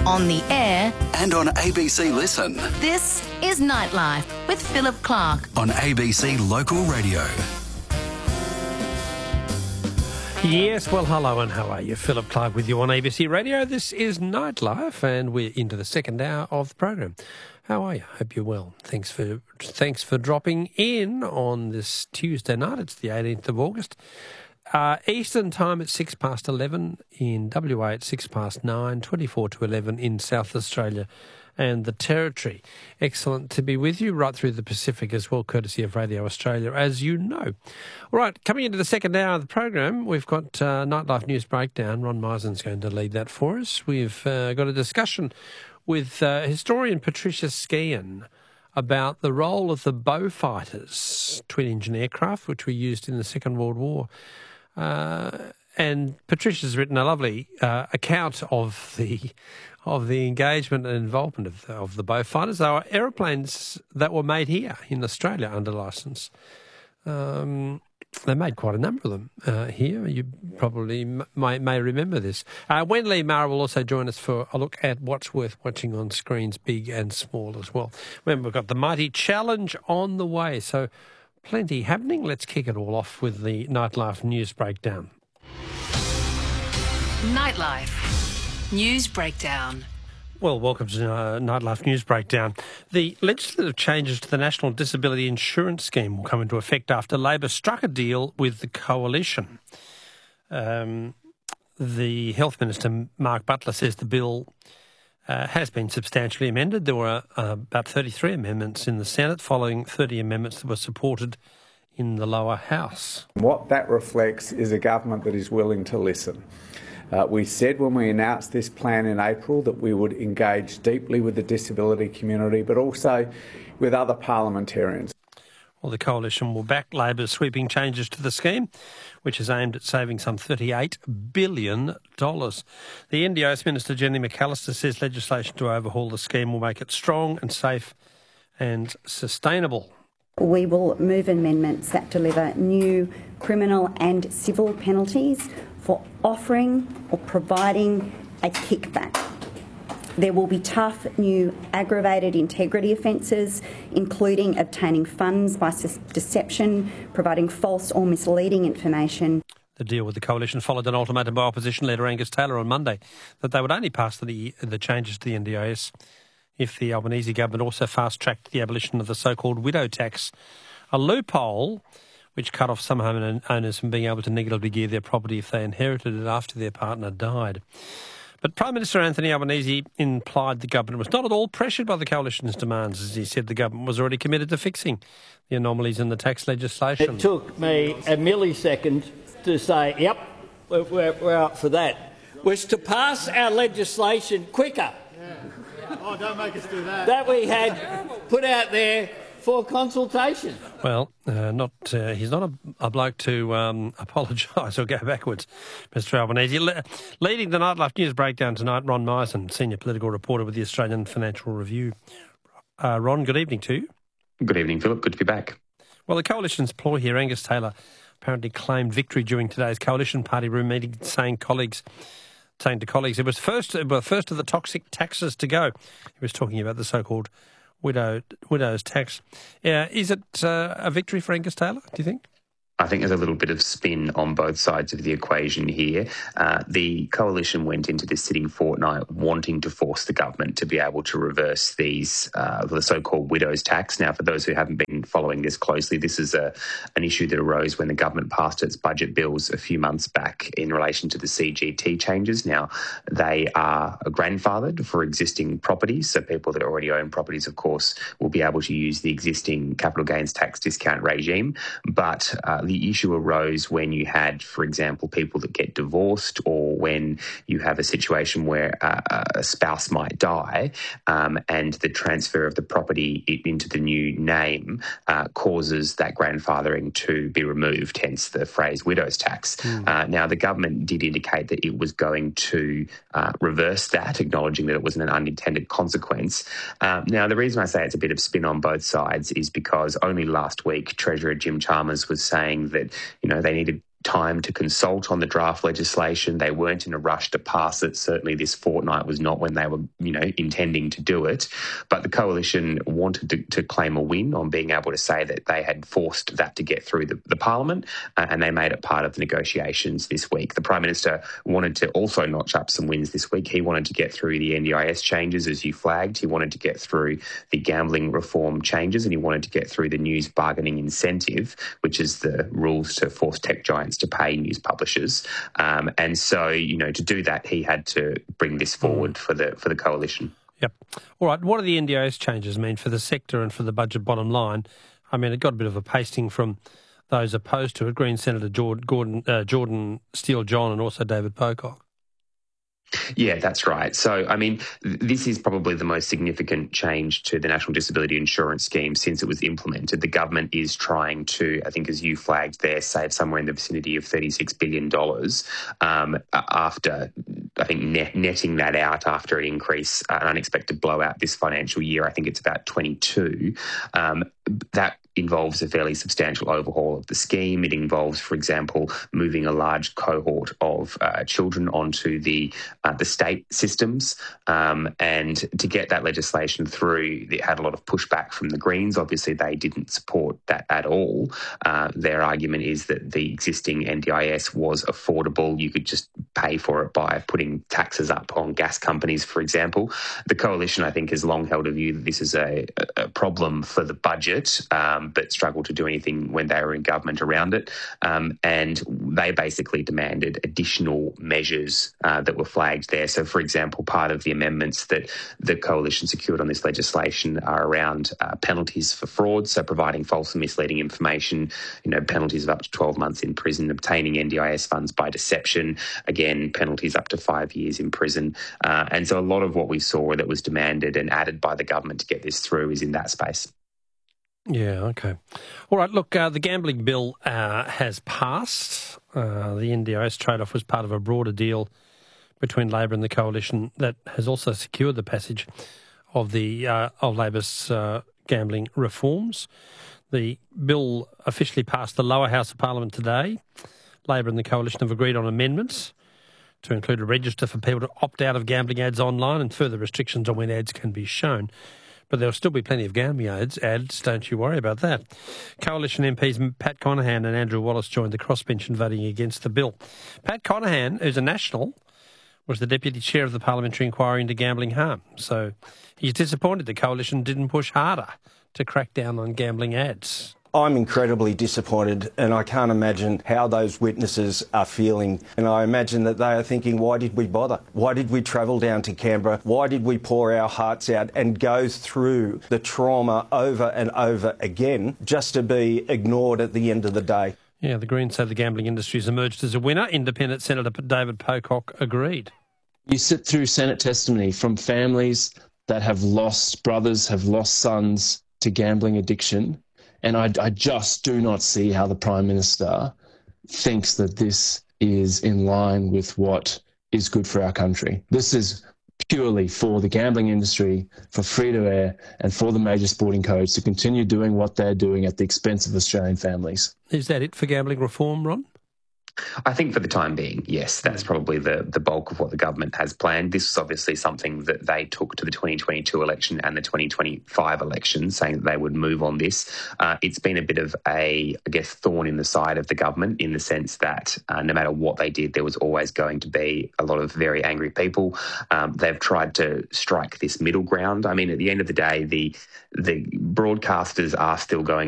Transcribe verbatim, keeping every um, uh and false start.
on the air and on A B C Listen. This is Nightlife with Philip Clark on A B C Local Radio. Yes, well, hello and how are you? Philip Clark with you on A B C Radio. This is Nightlife and we're into the second hour of the program. How are you? Hope you're well. Thanks for thanks for dropping in on this Tuesday night. It's the eighteenth of August. Uh, Eastern time at six past eleven in W A at six past nine, twenty-four to eleven in South Australia and the Territory. Excellent to be with you right through the Pacific as well, courtesy of Radio Australia, as you know. All right, coming into the second hour of the program, we've got uh, Nightlife News Breakdown. Ron Misen's going to lead that for us. We've uh, got a discussion with uh, historian Patricia Skehan about the role of the Beaufighters, twin-engine aircraft, which were used in the Second World War. Uh, and Patricia's written a lovely uh, account of the of the engagement and involvement of the, of the Beaufighters. They were aeroplanes that were made here in Australia under licence. Um, they made quite a number of them uh, here. You probably m- may, may remember this. Uh, Wendy Mara will also join us for a look at what's worth watching on screens, big and small as well. Remember, we've got the Mighty Challenge on the way, so plenty happening. Let's kick it all off with the Nightlife News Breakdown. Nightlife News Breakdown. Well, welcome to uh, Nightlife News Breakdown. The legislative changes to the National Disability Insurance Scheme will come into effect after Labor struck a deal with the Coalition. Um, the Health Minister, Mark Butler, says the bill uh, has been substantially amended. There were uh, about thirty-three amendments in the Senate, following thirty amendments that were supported in the lower house. What that reflects is a government that is willing to listen. Uh, we said when we announced this plan in April that we would engage deeply with the disability community, but also with other parliamentarians. Well, the Coalition will back Labor's sweeping changes to the scheme, which is aimed at saving some thirty-eight billion dollars. The N D I S Minister, Jenny McAllister, says legislation to overhaul the scheme will make it strong and safe and sustainable. We will move amendments that deliver new criminal and civil penalties for offering or providing a kickback. There will be tough new aggravated integrity offences, including obtaining funds by deception, providing false or misleading information. The deal with the Coalition followed an ultimatum by opposition leader Angus Taylor on Monday that they would only pass the, the changes to the N D I S if the Albanese government also fast-tracked the abolition of the so-called widow tax, a loophole which cut off some homeowners from being able to negatively gear their property if they inherited it after their partner died. But Prime Minister Anthony Albanese implied the government was not at all pressured by the Coalition's demands, as he said the government was already committed to fixing the anomalies in the tax legislation. It took me a millisecond to say, yep, we're, we're up for that, was to pass our legislation quicker. Yeah. Oh, don't make us do that. That we had put out there for consultation. Well, uh, not uh, he's not a, a bloke to um, apologise or go backwards, Mister Albanese. Le- leading the Nightlife News Breakdown tonight, Ron Misen, senior political reporter with the Australian Financial Review. Uh, Ron, good evening to you. Good evening, Philip. Good to be back. Well, the Coalition's ploy here, Angus Taylor apparently claimed victory during today's Coalition Party room meeting, saying colleagues, saying to colleagues, it was first, well, first of the toxic taxes to go. He was talking about the so-called widow widow's tax. Uh, is it uh, a victory for Angus Taylor, do you think? I think there's a little bit of spin on both sides of the equation here. Uh, the Coalition went into this sitting fortnight wanting to force the government to be able to reverse these, uh, the so-called widow's tax. Now, for those who haven't been following this closely, this is a, an issue that arose when the government passed its budget bills a few months back in relation to the C G T changes. Now, they are grandfathered for existing properties, so people that already own properties, of course, will be able to use the existing capital gains tax discount regime, but uh, the issue arose when you had, for example, people that get divorced, or when you have a situation where uh, a spouse might die um, and the transfer of the property into the new name uh, causes that grandfathering to be removed, hence the phrase widow's tax. Mm. Uh, now, the government did indicate that it was going to uh, reverse that, acknowledging that it was an unintended consequence. Um, now, the reason I say it's a bit of spin on both sides is because only last week Treasurer Jim Chalmers was saying that, you know, they need to time to consult on the draft legislation. They weren't in a rush to pass it. Certainly this fortnight was not when they were, you know, intending to do it. But the coalition wanted to, to claim a win on being able to say that they had forced that to get through the, the parliament, uh, and they made it part of the negotiations this week. The Prime Minister wanted to also notch up some wins this week. He wanted to get through the N D I S changes, as you flagged. He wanted to get through the gambling reform changes, and he wanted to get through the news bargaining incentive, which is the rules to force tech giants to pay news publishers. Um, and so, you know, to do that, he had to bring this forward for the for the coalition. Yep. All right. What do the N D I S changes mean for the sector and for the budget bottom line? I mean, it got a bit of a pasting from those opposed to it, Green Senator Gordon, uh, Jordan Steele-John and also David Pocock. Yeah, that's right. So, I mean, this is probably the most significant change to the National Disability Insurance Scheme since it was implemented. The government is trying to, I think as you flagged there, save somewhere in the vicinity of thirty-six billion dollars um, after, I think, net, netting that out after an increase, uh, an unexpected blowout this financial year. I think it's about twenty-two. Um, that involves a fairly substantial overhaul of the scheme. It involves, for example, moving a large cohort of uh, children onto the uh, the state systems. Um, and to get that legislation through, it had a lot of pushback from the Greens. Obviously, they didn't support that at all. Uh, their argument is that the existing N D I S was affordable. You could just pay for it by putting taxes up on gas companies, for example. The coalition, I think, has long held a view that this is a, a problem for the budget, um, but struggled to do anything when they were in government around it. Um, and they basically demanded additional measures uh, that were flagged there. So, for example, part of the amendments that the coalition secured on this legislation are around uh, penalties for fraud, so providing false and misleading information, you know, penalties of up to twelve months in prison, obtaining N D I S funds by deception, again, penalties up to five years in prison. Uh, and so a lot of what we saw that was demanded and added by the government to get this through is in that space. Yeah, okay. All right, look, uh, the gambling bill uh, has passed. Uh, the N D I S trade-off was part of a broader deal between Labor and the coalition that has also secured the passage of the uh, of Labor's uh, gambling reforms. The bill officially passed the lower house of Parliament today. Labor and the coalition have agreed on amendments to include a register for people to opt out of gambling ads online and further restrictions on when ads can be shown. But there'll still be plenty of gambling ads, ads, don't you worry about that. Coalition M Ps Pat Conaghan and Andrew Wallace joined the crossbench in voting against the bill. Pat Conaghan, who's a national, was the deputy chair of the parliamentary inquiry into gambling harm. So he's disappointed the coalition didn't push harder to crack down on gambling ads. I'm incredibly disappointed, and I can't imagine how those witnesses are feeling. And I imagine that they are thinking, why did we bother? Why did we travel down to Canberra? Why did we pour our hearts out and go through the trauma over and over again just to be ignored at the end of the day? Yeah, the Greens say the gambling industry has emerged as a winner. Independent Senator David Pocock agreed. You sit through Senate testimony from families that have lost brothers, have lost sons to gambling addiction. And I, I just do not see how the Prime Minister thinks that this is in line with what is good for our country. This is purely for the gambling industry, for free-to-air and for the major sporting codes to continue doing what they're doing at the expense of Australian families. Is that it for gambling reform, Ron? I think for the time being, yes, that's probably the, the bulk of what the government has planned. This is obviously something that they took to the twenty twenty-two election and the twenty twenty-five election, saying that they would move on this. Uh, it's been a bit of a, I guess, thorn in the side of the government in the sense that uh, no matter what they did, there was always going to be a lot of very angry people. Um, they've tried to strike this middle ground. I mean, at the end of the day, the the broadcasters are still going